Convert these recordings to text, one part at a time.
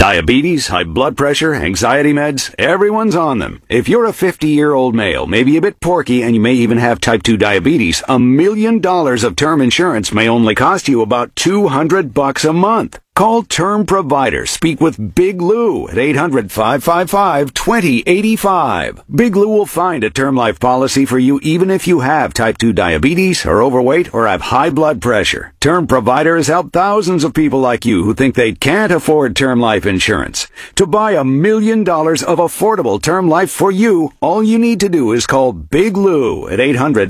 Diabetes, high blood pressure, anxiety meds, everyone's on them. If you're a 50-year-old male, maybe a bit porky, and you may even have type 2 diabetes, $1 million of term insurance may only cost you about $200 a month. Call Term Provider. Speak with Big Lou at 800-555-2085. Big Lou will find a term life policy for you even if you have type 2 diabetes, are overweight, or have high blood pressure. Term Provider has helped thousands of people like you who think they can't afford term life insurance. To buy $1 million of affordable term life for you, all you need to do is call Big Lou at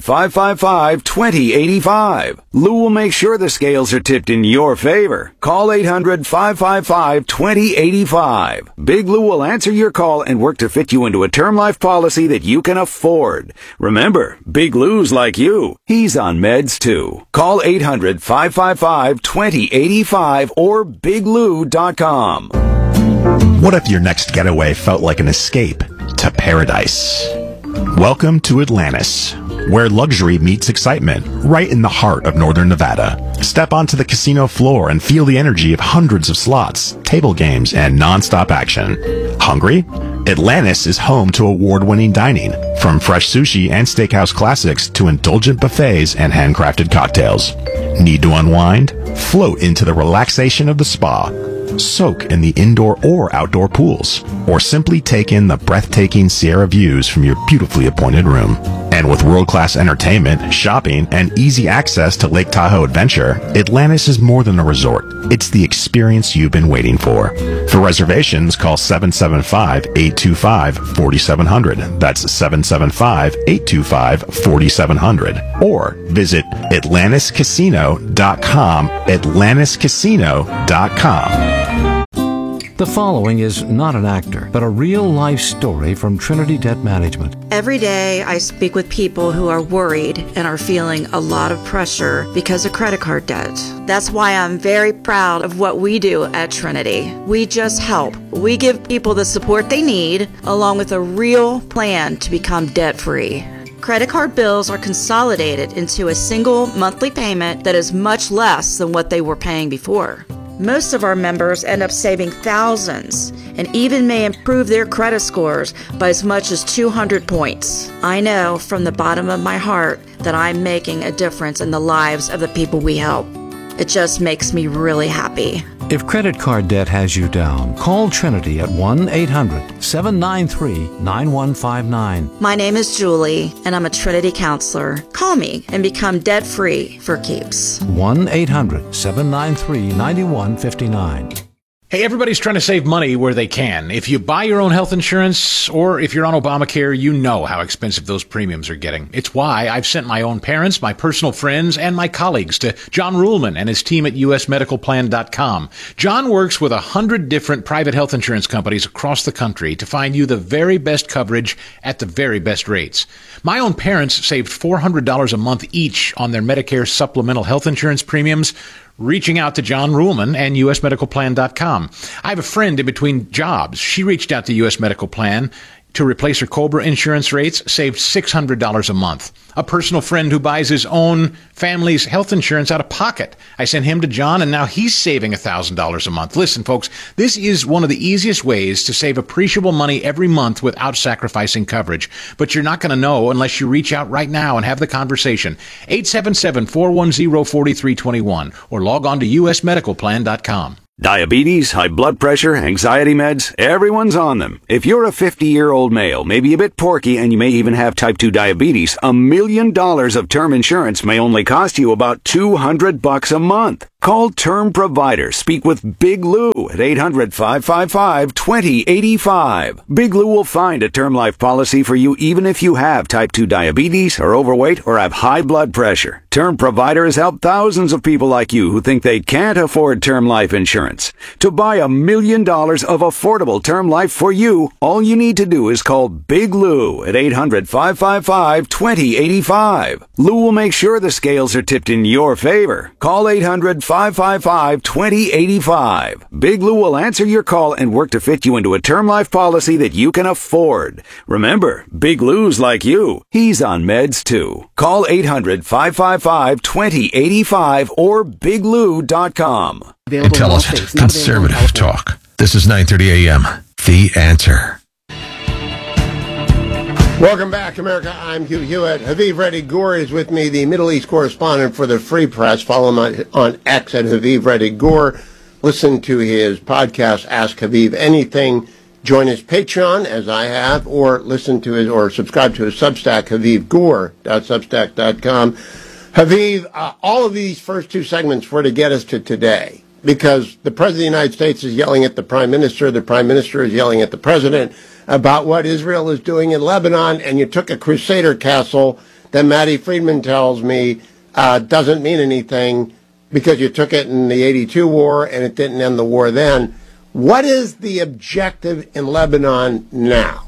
800-555-2085. Lou will make sure the scales are tipped in your favor. Call 800-555-2085. Big Lou will answer your call and work to fit you into a term life policy that you can afford. Remember, Big Lou's like you. He's on meds too. Call 800-555-2085 or biglou.com. What if your next getaway felt like an escape to paradise? Welcome to Atlantis, where luxury meets excitement, right in the heart of northern Nevada. Step onto the casino floor and feel the energy of hundreds of slots, table games, and non-stop action. Hungry? Atlantis is home to award-winning dining, from fresh sushi and steakhouse classics to indulgent buffets and handcrafted cocktails. Need to unwind? Float into the relaxation of the spa. Soak in the indoor or outdoor pools, or simply take in the breathtaking Sierra views from your beautifully appointed room. And with world-class entertainment, shopping, and easy access to Lake Tahoe Adventure, Atlantis is more than a resort. It's the experience you've been waiting for. For reservations, call 775-825-4700. That's 775-825-4700. Or visit atlantiscasino.com, atlantiscasino.com. The following is not an actor, but a real-life story from Trinity Debt Management. Every day I speak with people who are worried and are feeling a lot of pressure because of credit card debt. That's why I'm very proud of what we do at Trinity. We just help. We give people the support they need, along with a real plan to become debt-free. Credit card bills are consolidated into a single monthly payment that is much less than what they were paying before. Most of our members end up saving thousands and even may improve their credit scores by as much as 200 points. I know from the bottom of my heart that I'm making a difference in the lives of the people we help. It just makes me really happy. If credit card debt has you down, call Trinity at 1-800-793-9159. My name is Julie, and I'm a Trinity counselor. Call me and become debt-free for keeps. 1-800-793-9159. Hey, everybody's trying to save money where they can. If you buy your own health insurance or if you're on Obamacare, you know how expensive those premiums are getting. It's why I've sent my own parents, my personal friends, and my colleagues to John Ruhlman and his team at usmedicalplan.com. John works with 100 different private health insurance companies across the country to find you the very best coverage at the very best rates. My own parents saved $400 a month each on their Medicare supplemental health insurance premiums, reaching out to John Ruhlman and usmedicalplan.com. I have a friend in between jobs. She reached out to US Medical Plan to replace her Cobra insurance rates, saved $600 a month. A personal friend who buys his own family's health insurance out of pocket. I sent him to John, and now he's saving $1,000 a month. Listen, folks, this is one of the easiest ways to save appreciable money every month without sacrificing coverage. But you're not going to know unless you reach out right now and have the conversation. 877-410-4321 or log on to usmedicalplan.com. Diabetes, high blood pressure, anxiety meds, everyone's on them. If you're a 50-year-old male, maybe a bit porky, and you may even have type 2 diabetes, $1 million of term insurance may only cost you about $200 a month. Call Term Provider. Speak with Big Lou at 800-555-2085. Big Lou will find a term life policy for you even if you have type 2 diabetes, are overweight, or have high blood pressure. Term Provider has helped thousands of people like you who think they can't afford term life insurance. To buy $1 million of affordable term life for you, all you need to do is call Big Lou at 800-555-2085. Lou will make sure the scales are tipped in your favor. Call 800-555-2085. Big Lou will answer your call and work to fit you into a term life policy that you can afford. Remember, Big Lou's like you. He's on meds too. Call 800-555-2085 or biglou.com. Intelligent, conservative talk. This is 9:30 a.m. The Answer. Welcome back, America. I'm Hugh Hewitt. Haviv Reddy Gur is with me, the Middle East correspondent for the Free Press. Follow him on X at Haviv Reddy Gur. Listen to his podcast, Ask Haviv Anything. Join his Patreon, as I have, or listen to his, or subscribe to his Substack, HavivGur.substack.com. Haviv, all of these first two segments were to get us to today, because the President of the United States is yelling at the Prime Minister is yelling at the President about what Israel is doing in Lebanon, and you took a Crusader castle that Maddie Friedman tells me doesn't mean anything because you took it in the 82 war and it didn't end the war then. What is the objective in Lebanon now?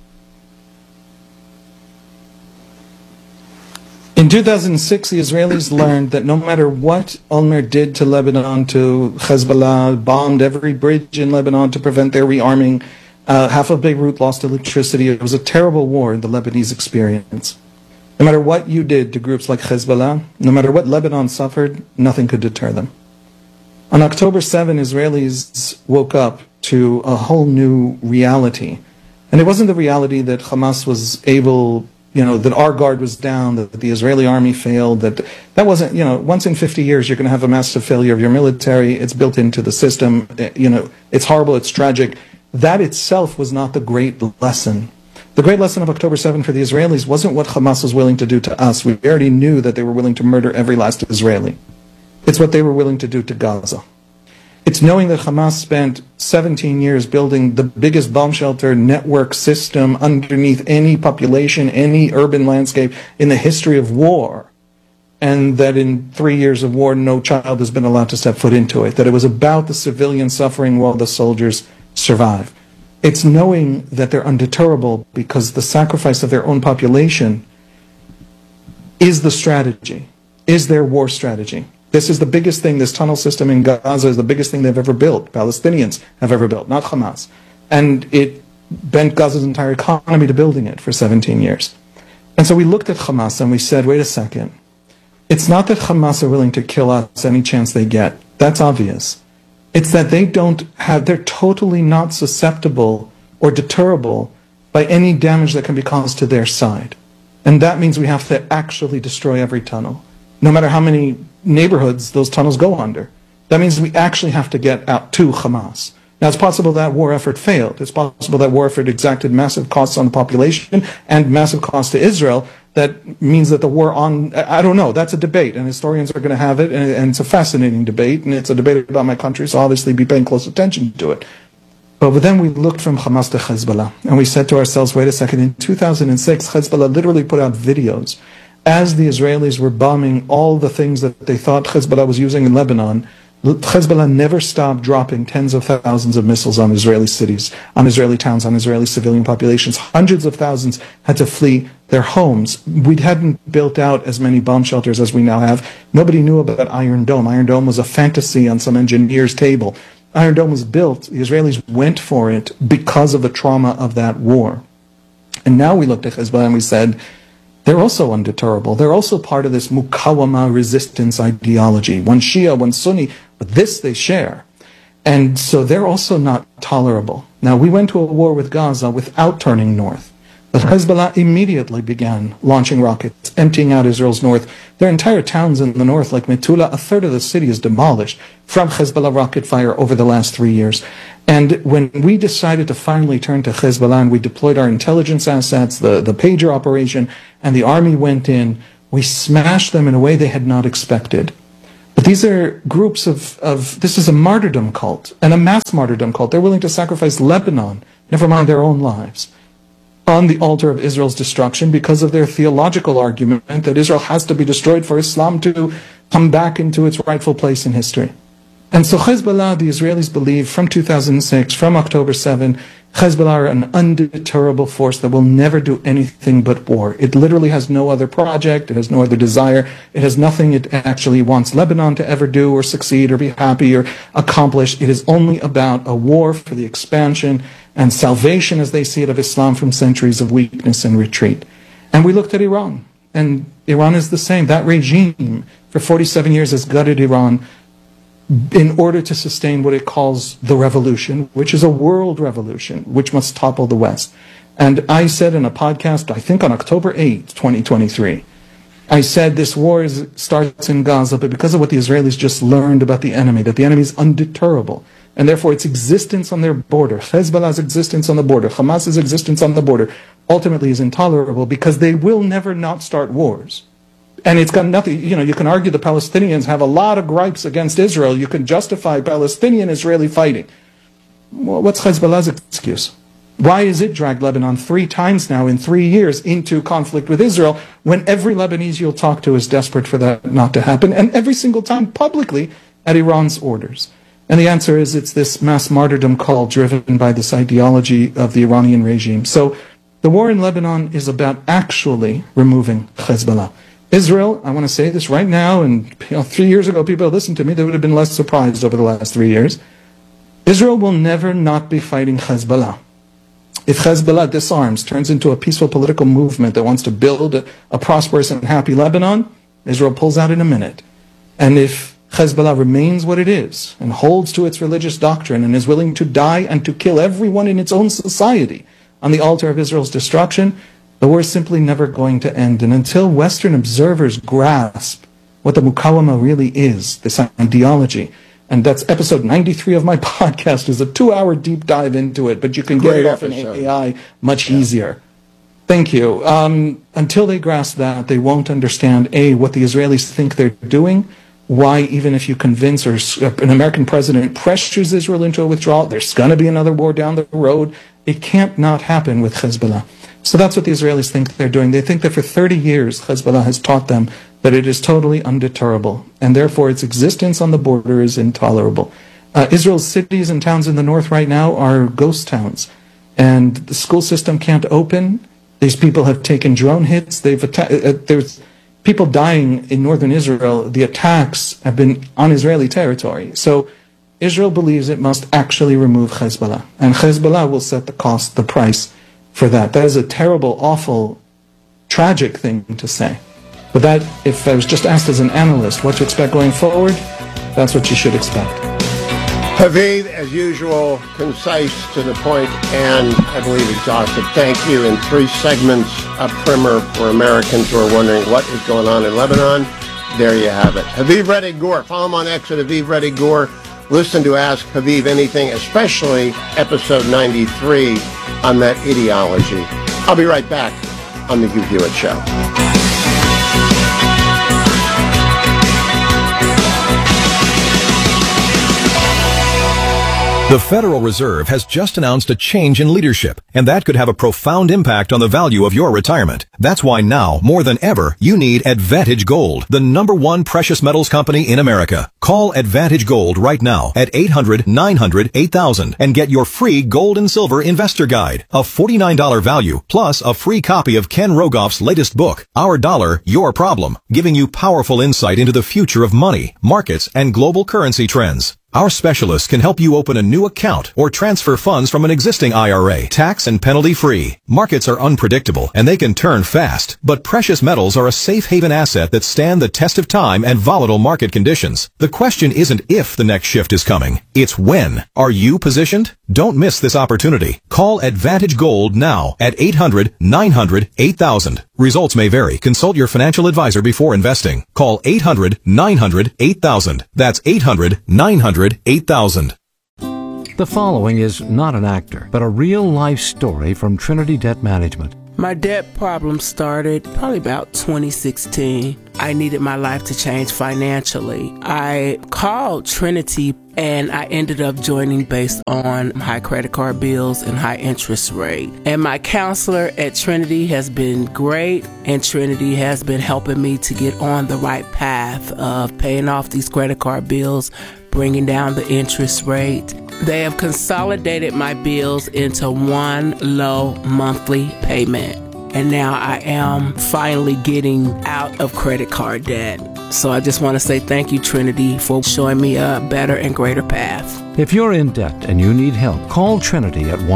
In 2006, the Israelis learned that no matter what Olmert did to Lebanon, to Hezbollah, bombed every bridge in Lebanon to prevent their rearming, half of Beirut lost electricity. It was a terrible war in the Lebanese experience. No matter what you did to groups like Hezbollah, no matter what Lebanon suffered, nothing could deter them. On October 7, Israelis woke up to a whole new reality. And it wasn't the reality that Hamas was able, that our guard was down, that the Israeli army failed, that wasn't, once in 50 years you're going to have a massive failure of your military. It's built into the system. It's horrible, it's tragic. That itself was not the great lesson. The great lesson of October 7 for the Israelis wasn't what Hamas was willing to do to us. We already knew that they were willing to murder every last Israeli. It's what they were willing to do to Gaza. It's knowing that Hamas spent 17 years building the biggest bomb shelter network system underneath any population, any urban landscape in the history of war, and that in 3 years of war, no child has been allowed to step foot into it, that it was about the civilian suffering while the soldiers survive. It's knowing that they're undeterrable because the sacrifice of their own population is the strategy, is their war strategy. This is the biggest thing, this tunnel system in Gaza is the biggest thing they've ever built, Palestinians have ever built, not Hamas. And it bent Gaza's entire economy to building it for 17 years. And so we looked at Hamas and we said, wait a second, it's not that Hamas are willing to kill us any chance they get. That's obvious. It's that they're totally not susceptible or deterrable by any damage that can be caused to their side. And that means we have to actually destroy every tunnel, no matter how many neighborhoods those tunnels go under. That means we actually have to get out to Hamas. Now, it's possible that war effort failed. It's possible that war effort exacted massive costs on the population and massive costs to Israel. That means that the war I don't know, that's a debate, and historians are going to have it, and it's a fascinating debate, and it's a debate about my country, so obviously be paying close attention to it. But then we looked from Hamas to Hezbollah, and we said to ourselves, wait a second, in 2006, Hezbollah literally put out videos as the Israelis were bombing all the things that they thought Hezbollah was using in Lebanon. Hezbollah never stopped dropping tens of thousands of missiles on Israeli cities, on Israeli towns, on Israeli civilian populations. Hundreds of thousands had to flee their homes. We hadn't built out as many bomb shelters as we now have. Nobody knew about Iron Dome. Iron Dome was a fantasy on some engineer's table. Iron Dome was built. The Israelis went for it because of the trauma of that war. And now we looked at Hezbollah and we said, they're also undeterrable. They're also part of this mukawama resistance ideology. One Shia, one Sunni, but this they share. And so they're also not tolerable. Now, we went to a war with Gaza without turning north. But Hezbollah immediately began launching rockets, emptying out Israel's north. Their entire towns in the north, like Metula, a third of the city is demolished from Hezbollah rocket fire over the last 3 years. And when we decided to finally turn to Hezbollah and we deployed our intelligence assets, the pager operation, and the army went in, we smashed them in a way they had not expected. But these are groups this is a martyrdom cult, and a mass martyrdom cult. They're willing to sacrifice Lebanon, never mind their own lives, on the altar of Israel's destruction because of their theological argument that Israel has to be destroyed for Islam to come back into its rightful place in history. And so Hezbollah, the Israelis believe from 2006, from October 7, Hezbollah are an undeterrable force that will never do anything but war. It literally has no other project, it has no other desire, it has nothing it actually wants Lebanon to ever do or succeed or be happy or accomplish. It is only about a war for the expansion and salvation, as they see it, of Islam from centuries of weakness and retreat. And we looked at Iran, and Iran is the same. That regime for 47 years has gutted Iran in order to sustain what it calls the revolution, which is a world revolution, which must topple the West. And I said in a podcast, I think on October 8th, 2023, I said this war starts in Gaza, but because of what the Israelis just learned about the enemy, that the enemy is undeterrable, and therefore its existence on their border, Hezbollah's existence on the border, Hamas's existence on the border, ultimately is intolerable because they will never not start wars. And it's got nothing, you can argue the Palestinians have a lot of gripes against Israel. You can justify Palestinian-Israeli fighting. Well, what's Hezbollah's excuse? Why is it dragged Lebanon 3 times now in 3 years into conflict with Israel when every Lebanese you'll talk to is desperate for that not to happen, and every single time publicly at Iran's orders? And the answer is it's this mass martyrdom call driven by this ideology of the Iranian regime. So the war in Lebanon is about actually removing Hezbollah. Israel, I want to say this right now, and 3 years ago people listened to me, they would have been less surprised over the last 3 years. Israel will never not be fighting Hezbollah. If Hezbollah disarms, turns into a peaceful political movement that wants to build a prosperous and happy Lebanon, Israel pulls out in a minute. And if Hezbollah remains what it is and holds to its religious doctrine and is willing to die and to kill everyone in its own society on the altar of Israel's destruction, the war is simply never going to end. And until Western observers grasp what the Mukawama really is, this ideology, and that's episode 93 of my podcast, is a 2-hour deep dive into it, but you can get it off in AI much easier. Thank you. Until they grasp that, they won't understand, A, what the Israelis think they're doing, why even if you convince or an American president pressures Israel into a withdrawal, there's going to be another war down the road. It can't not happen with Hezbollah. So that's what the Israelis think they're doing. They think that for 30 years, Hezbollah has taught them that it is totally undeterrable, and therefore its existence on the border is intolerable. Israel's cities and towns in the north right now are ghost towns, and the school system can't open. These people have taken drone hits. There's people dying in northern Israel. The attacks have been on Israeli territory. So Israel believes it must actually remove Hezbollah, and Hezbollah will set the price for that. That is a terrible, awful, tragic thing to say. But that, if I was just asked as an analyst what to expect going forward, that's what you should expect. Haviv, as usual, concise, to the point, and I believe exhaustive. Thank you. In 3 segments, a primer for Americans who are wondering what is going on in Lebanon. There you have it. Haviv Reddy Gur. Follow him on X at Haviv Reddy Gur. Listen to Ask Haviv Anything, especially episode 93 on that ideology. I'll be right back on the Hugh Hewitt Show. The Federal Reserve has just announced a change in leadership, and that could have a profound impact on the value of your retirement. That's why now, more than ever, you need Advantage Gold, the #1 precious metals company in America. Call Advantage Gold right now at 800-900-8000 and get your free gold and silver investor guide, a $49 value, plus a free copy of Ken Rogoff's latest book, Our Dollar, Your Problem, giving you powerful insight into the future of money, markets, and global currency trends. Our specialists can help you open a new account or transfer funds from an existing IRA, tax and penalty free. Markets are unpredictable and they can turn fast, but precious metals are a safe haven asset that stand the test of time and volatile market conditions. The question isn't if the next shift is coming, it's when. Are you positioned? Don't miss this opportunity. Call Advantage Gold now at 800-900-8000. Results may vary. Consult your financial advisor before investing. Call 800-900-8000. That's 800-900-8000. The following is not an actor, but a real-life story from Trinity Debt Management. My debt problem started probably about 2016. I needed my life to change financially. I called Trinity and I ended up joining based on high credit card bills and high interest rate. And my counselor at Trinity has been great, and Trinity has been helping me to get on the right path of paying off these credit card bills, bringing down the interest rate. They have consolidated my bills into one low monthly payment. And now I am finally getting out of credit card debt. So I just want to say thank you, Trinity, for showing me a better and greater path. If you're in debt and you need help, call Trinity at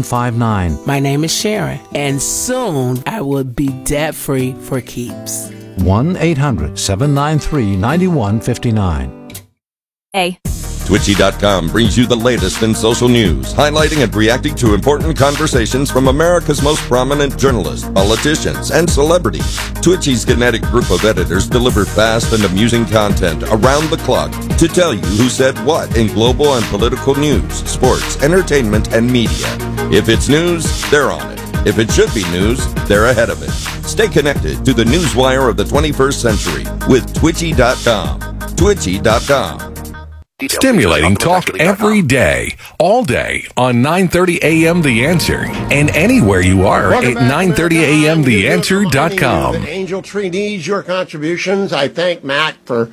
1-800-793-9159. My name is Sharon, and soon I will be debt-free for keeps. 1-800-793-9159. Twitchy.com brings you the latest in social news, highlighting and reacting to important conversations from America's most prominent journalists, politicians, and celebrities. Twitchy's kinetic group of editors deliver fast and amusing content around the clock to tell you who said what in global and political news, sports, entertainment, and media. If it's news, they're on it. If it should be news, they're ahead of it. Stay connected to the newswire of the 21st century with Twitchy.com. Twitchy.com. Stimulating talk every day, all day on 9:30 a.m. The Answer, and anywhere you are at 930amtheanswer.com. Angel Tree needs your contributions. I thank Matt for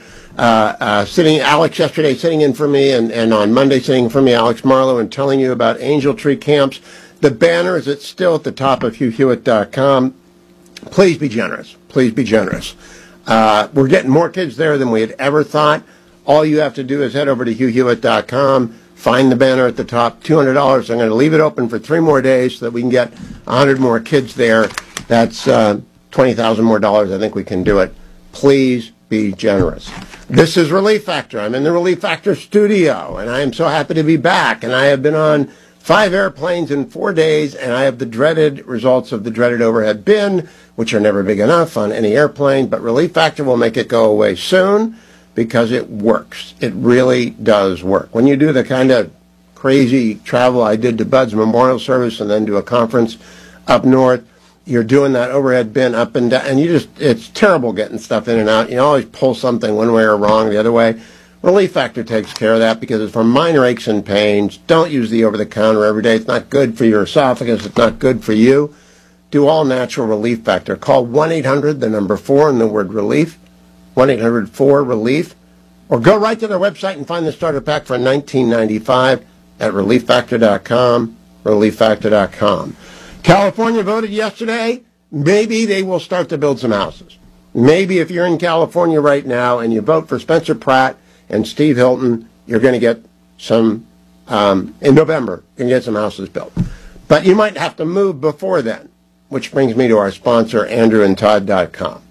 Alex yesterday sitting in for me, and on Monday sitting in for me, Alex Marlowe, and telling you about Angel Tree camps. The banner is still at the top of HughHewitt.com. Please be generous. Please be generous. We're getting more kids there than we had ever thought. All you have to do is head over to HughHewitt.com, find the banner at the top, $200. I'm going to leave it open for 3 more days so that we can get 100 more kids there. That's $20,000 more dollars. I think we can do it. Please be generous. This is Relief Factor. I'm in the Relief Factor studio, and I am so happy to be back. And I have been on 5 airplanes in 4 days, and I have the dreaded results of the dreaded overhead bin, which are never big enough on any airplane. But Relief Factor will make it go away soon, because it works. It really does work. When you do the kind of crazy travel I did to Bud's memorial service and then to a conference up north, you're doing that overhead bin up and down, and it's terrible getting stuff in and out. You always pull something one way or wrong the other way. Relief Factor takes care of that because it's for minor aches and pains. Don't use the over-the-counter every day. It's not good for your esophagus. It's not good for you. Do all natural Relief Factor. Call 1-800, the number 4, and the word relief. 1-800-4-RELIEF, or go right to their website and find the starter pack for $19.95 at ReliefFactor.com, ReliefFactor.com. California voted yesterday. Maybe they will start to build some houses. Maybe if you're in California right now and you vote for Spencer Pratt and Steve Hilton, you're going to get some, in November, you're going to get some houses built. But you might have to move before then, which brings me to our sponsor, AndrewandTodd.com.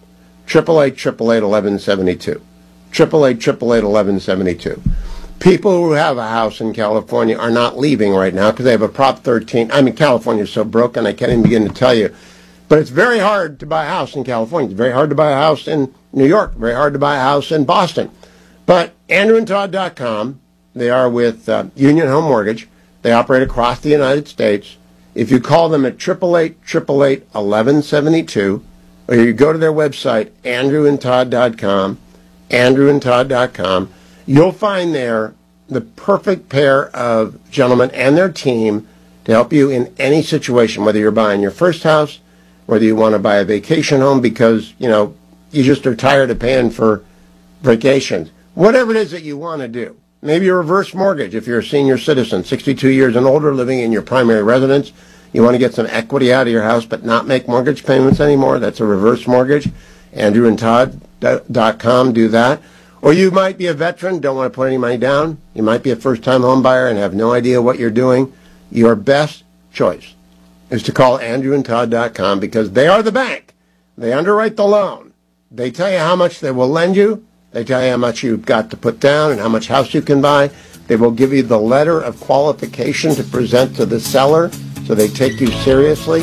888-888-1172. 888-888-1172. People who have a house in California are not leaving right now because they have a Prop 13. I mean, California is so broken, I can't even begin to tell you. But it's very hard to buy a house in California. It's very hard to buy a house in New York. Very hard to buy a house in Boston. But AndrewandTodd.com, they are with Union Home Mortgage. They operate across the United States. If you call them at 888-888-1172, or you go to their website, AndrewandTodd.com, AndrewandTodd.com, you'll find there the perfect pair of gentlemen and their team to help you in any situation, whether you're buying your first house, whether you want to buy a vacation home because, you just are tired of paying for vacations. Whatever it is that you want to do. Maybe a reverse mortgage if you're a senior citizen, 62 years and older, living in your primary residence. You want to get some equity out of your house but not make mortgage payments anymore. That's a reverse mortgage. AndrewandTodd.com do that. Or you might be a veteran, don't want to put any money down. You might be a first-time home buyer and have no idea what you're doing. Your best choice is to call AndrewandTodd.com because they are the bank. They underwrite the loan. They tell you how much they will lend you. They tell you how much you've got to put down and how much house you can buy. They will give you the letter of qualification to present to the seller, so they take you seriously.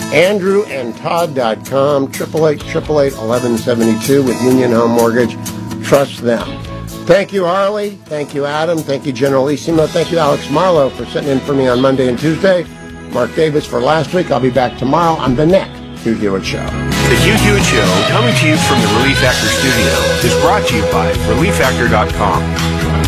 AndrewandTodd.com, 888-888-1172 with Union Home Mortgage. Trust them. Thank you, Harley. Thank you, Adam. Thank you, Generalissimo. Thank you, Alex Marlowe, for sitting in for me on Monday and Tuesday. Mark Davis for last week. I'll be back tomorrow on the next Hugh Hewitt Show. The Hugh Hewitt Show, coming to you from the Relief Factor studio, is brought to you by ReliefFactor.com.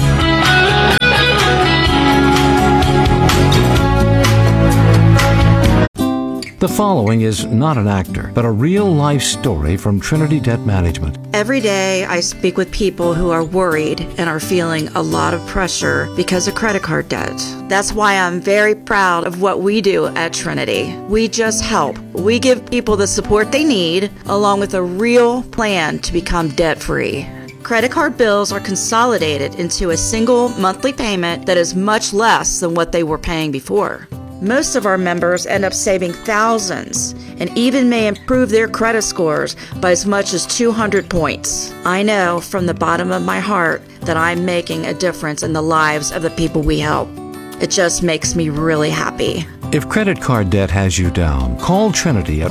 The following is not an actor, but a real-life story from Trinity Debt Management. Every day I speak with people who are worried and are feeling a lot of pressure because of credit card debt. That's why I'm very proud of what we do at Trinity. We just help. We give people the support they need, along with a real plan to become debt-free. Credit card bills are consolidated into a single monthly payment that is much less than what they were paying before. Most of our members end up saving thousands and even may improve their credit scores by as much as 200 points. I know from the bottom of my heart that I'm making a difference in the lives of the people we help. It just makes me really happy. If credit card debt has you down, call Trinity at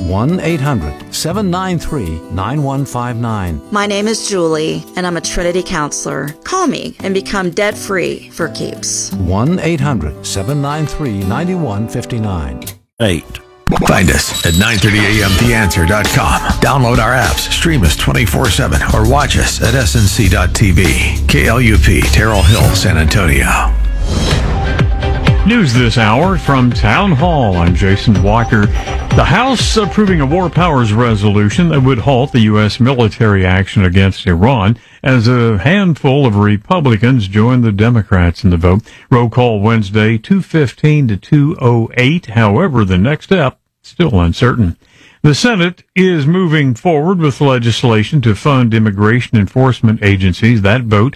1-800-793-9159. My name is Julie, and I'm a Trinity counselor. Call me and become debt-free for keeps. 1-800-793-9159. 8. Find us at 930amtheanswer.com. Download our apps, stream us 24/7, or watch us at snc.tv. KLUP, Terrell Hill, San Antonio. News this hour from Town Hall. I'm Jason Walker. The House approving a War Powers resolution that would halt the U.S. military action against Iran as a handful of Republicans joined the Democrats in the vote. Roll call Wednesday, 215 to 208. However, the next step, still uncertain. The Senate is moving forward with legislation to fund immigration enforcement agencies. That vote,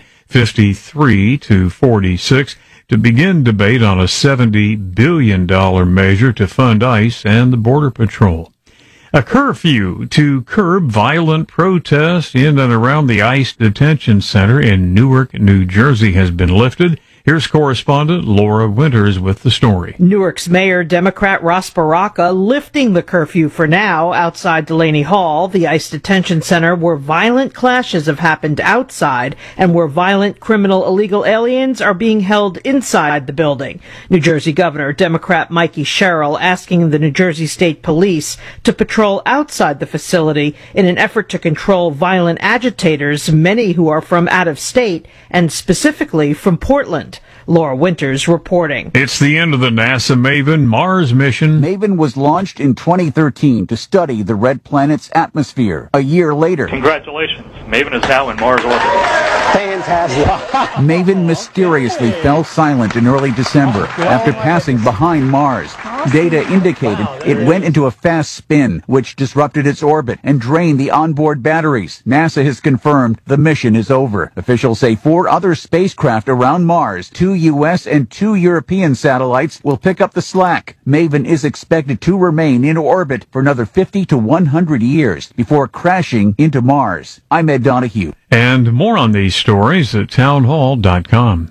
53 to 46. To begin debate on a $70 billion measure to fund ICE and the Border Patrol. A curfew to curb violent protests in and around the ICE detention center in Newark, New Jersey has been lifted. Here's correspondent Laura Winters with the story. Newark's Mayor Democrat Ras Baraka lifting the curfew for now outside Delaney Hall, the ICE detention center where violent clashes have happened outside and where violent criminal illegal aliens are being held inside the building. New Jersey Governor Democrat Mikey Sherrill asking the New Jersey State Police to patrol outside the facility in an effort to control violent agitators, many who are from out of state and specifically from Portland. Laura Winters reporting. It's the end of the NASA MAVEN Mars mission. MAVEN was launched in 2013 to study the red planet's atmosphere. A year later, congratulations, MAVEN is now in Mars orbit. Fantastic. MAVEN mysteriously fell silent in early December after passing behind Mars. Data indicated it went into a fast spin, which disrupted its orbit and drained the onboard batteries. NASA has confirmed the mission is over. Officials say 4 other spacecraft around Mars, 2 U.S. and 2 European satellites, will pick up the slack. MAVEN is expected to remain in orbit for another 50 to 100 years before crashing into Mars. I'm Ed Donahue. And more on these stories at townhall.com.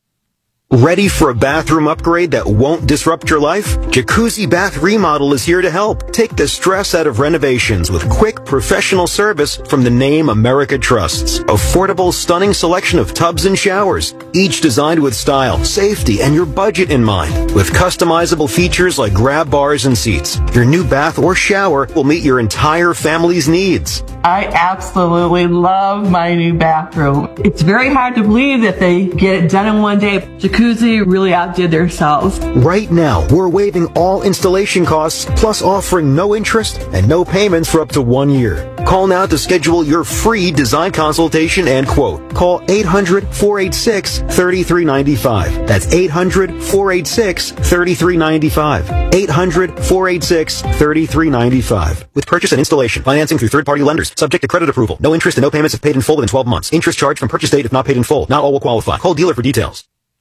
Ready for a bathroom upgrade that won't disrupt your life? Jacuzzi Bath Remodel is here to help. Take the stress out of renovations with quick, professional service from the name America trusts. Affordable, stunning selection of tubs and showers, each designed with style, safety, and your budget in mind. With customizable features like grab bars and seats, your new bath or shower will meet your entire family's needs. I absolutely love my new bathroom. It's very hard to believe that they get it done in one day. Jacuzzi really outdid themselves. Right now, we're waiving all installation costs, plus offering no interest and no payments for up to 1 year. Call now to schedule your free design consultation and quote. Call 800-486-3395. That's 800-486-3395. 800-486-3395. With purchase and installation, financing through third-party lenders, subject to credit approval. No interest and no payments if paid in full within 12 months. Interest charged from purchase date if not paid in full. Not all will qualify. Call dealer for details.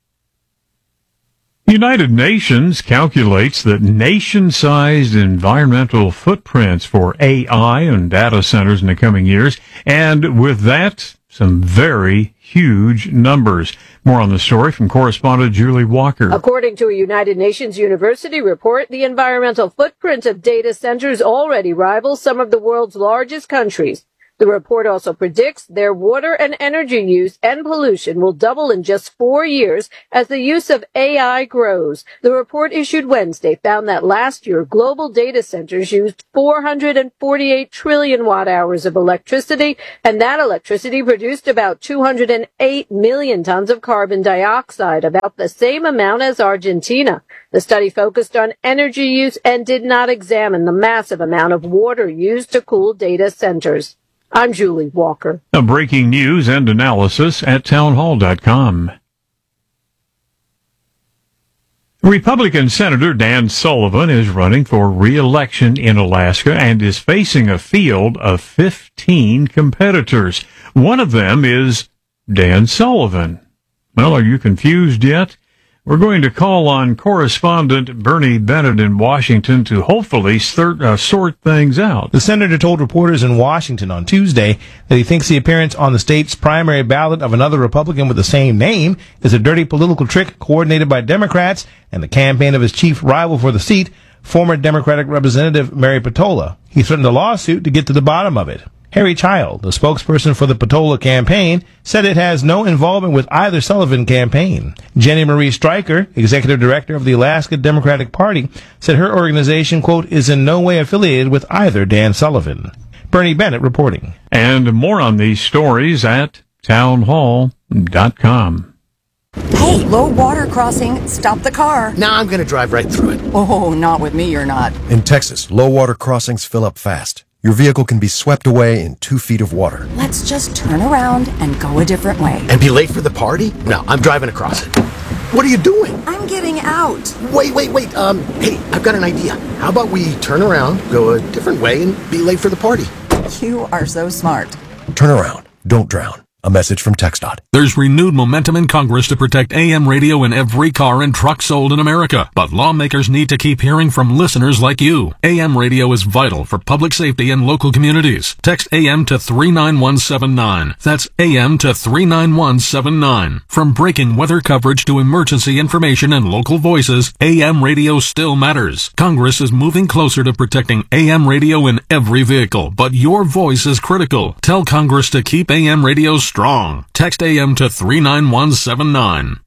United Nations calculates that nation-sized environmental footprints for AI and data centers in the coming years, and with that, some very huge numbers. More on the story from correspondent Julie Walker. According to a United Nations University report, the environmental footprint of data centers already rivals some of the world's largest countries. The report also predicts their water and energy use and pollution will double in just 4 years as the use of AI grows. The report issued Wednesday found that last year, global data centers used 448 trillion watt-hours of electricity, and that electricity produced about 208 million tons of carbon dioxide, about the same amount as Argentina. The study focused on energy use and did not examine the massive amount of water used to cool data centers. I'm Julie Walker. A breaking news and analysis at townhall.com. Republican Senator Dan Sullivan is running for re-election in Alaska and is facing a field of 15 competitors. One of them is Dan Sullivan. Well, are you confused yet? We're going to call on correspondent Bernie Bennett in Washington to hopefully sort things out. The senator told reporters in Washington on Tuesday that he thinks the appearance on the state's primary ballot of another Republican with the same name is a dirty political trick coordinated by Democrats and the campaign of his chief rival for the seat, former Democratic Representative Mary Peltola. He threatened a lawsuit to get to the bottom of it. Harry Child, the spokesperson for the Peltola campaign, said it has no involvement with either Sullivan campaign. Jenny Marie Stryker, executive director of the Alaska Democratic Party, said her organization, quote, is in no way affiliated with either Dan Sullivan. Bernie Bennett reporting. And more on these stories at townhall.com. Hey, low water crossing. Stop the car. Nah, I'm going to drive right through it. Oh, not with me, you're not. In Texas, low water crossings fill up fast. Your vehicle can be swept away in 2 feet of water. Let's just turn around and go a different way. And be late for the party? No, I'm driving across it. What are you doing? I'm getting out. Wait. Hey, I've got an idea. How about we turn around, go a different way, and be late for the party? You are so smart. Turn around. Don't drown. A message from TxDOT. There's renewed momentum in Congress to protect AM radio in every car and truck sold in America. But lawmakers need to keep hearing from listeners like you. AM radio is vital for public safety and local communities. Text AM to 39179. That's AM to 39179. From breaking weather coverage to emergency information and local voices, AM radio still matters. Congress is moving closer to protecting AM radio in every vehicle, but your voice is critical. Tell Congress to keep AM radio strong. Text AM to 39179.